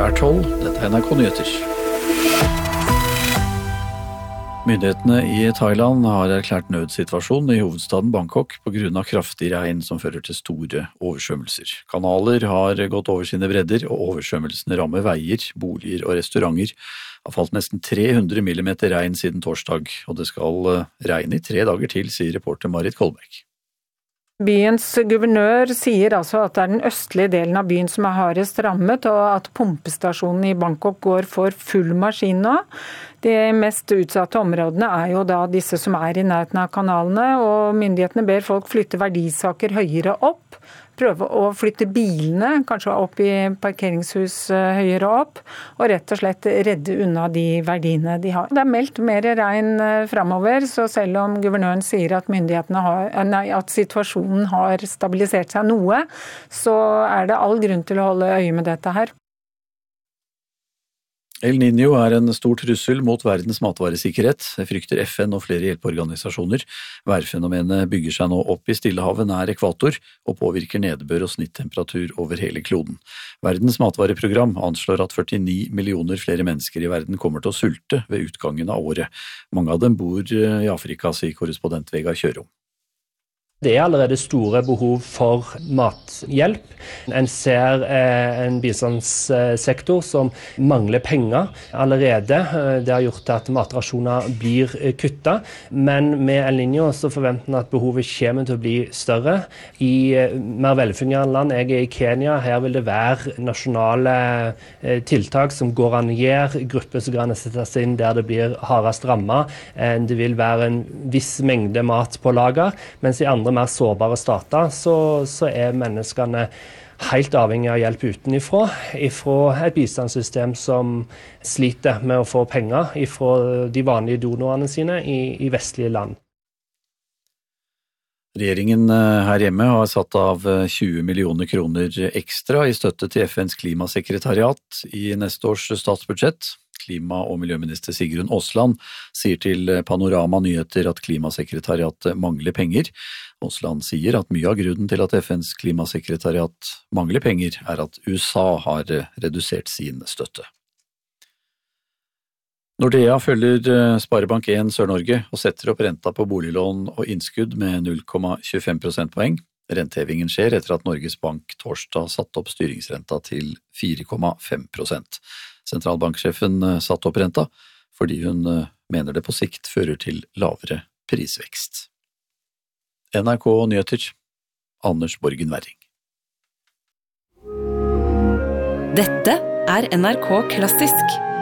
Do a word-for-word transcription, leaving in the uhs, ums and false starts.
er tolv, dette er N R K Nyheter. Myndighetene i Thailand har erklært nødsituasjon i hovedstaden Bangkok på grunn av kraftig regn som fører til store oversvømmelser. Kanaler har gått over sine bredder, og oversvømmelsene rammer veier, boliger og restauranter. Det har falt nesten tre hundre millimeter regn siden torsdag, og det skal regne i tre dager til, sier reporter Marit Kolberg. Byens guvernør sier altså at det er den østlige delen av byen som er hardest rammet, og at pumpestasjonen i Bangkok går for full maskin nå. De mest utsatte områdene er jo da disse som er i nærheten av kanalene, og myndighetene ber folk flytte verdisaker høyere opp, prøve å flytte bilene, kanskje opp i parkeringshus høyere opp, og rett og slett redde unna de verdiene de har. Det er meldt mer regn fremover, så selv om guvernøren sier at, myndighetene har, nei, at situasjonen har stabilisert seg noe, så er det all grunn til å holde øye med dette her. El Niño er en stor trussel mot verdens matvaresikkerhet, frykter F N og flere hjelpeorganisasjoner. Værfenomenet bygger seg nå opp i Stillehavet nær ekvator og påvirker nedbør og snittemperatur over hele kloden. Verdens matvareprogram anslår at førtini millioner flere mennesker i verden kommer til å sulte ved utgangen av året. Mange av dem bor i Afrika, sier korrespondent Vegard Kjørom. Det er allerede store behov for mathjelp. En ser eh, en bistandssektor som mangler penger allerede. Det har gjort at matrasjoner blir kuttet. Men med El Niño så forventer en at behovet kommer til å bli større. I mer velfungerende land, jeg er i Kenya, her vil det være nasjonale eh, tiltak som går an å gjøre, grupper som kan settes inn der det blir hardest rammet. Eh, det vil være en viss mengde mat på lager, mens i andre mer sårbare stater, så, så er menneskene helt avhengig av hjelp utenifra, ifra et bistandssystem som sliter med å få penger ifra de vanlige donorene sine i, i vestlige land. Regjeringen her hjemme har satt av tjue millioner kroner ekstra i støtte til F N's klimasekretariat i neste års statsbudsjett. Klima- og miljøminister Sigrun Aasland sier til Panorama Nyheter at klimasekretariatet mangler penger. Aasland sier at mye av grunnen til at F N's klimasekretariat mangler penger er at U S A har redusert sin støtte. Nordea følger Sparebank en Sør-Norge og setter opp renta på boliglån og innskudd med null komma tjuefem prosentpoeng. Rentehevingen skjer etter at Norges Bank torsdag satte opp styringsrenta til fire komma fem prosent. Sentralbanksjefen satte opp renta fordi hun mener det på sikt fører til lavere prisvekst. N R K Nyheter, Anders Borgen Werring. Dette er N R K Klassisk.